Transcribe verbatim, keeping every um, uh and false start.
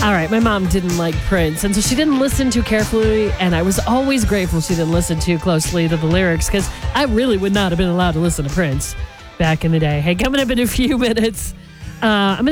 All right, my mom didn't like Prince, and so she didn't listen too carefully, and I was always grateful she didn't listen too closely to the lyrics, because I really would not have been allowed to listen to Prince back in the day. Hey, coming up in a few minutes, uh, I'm going to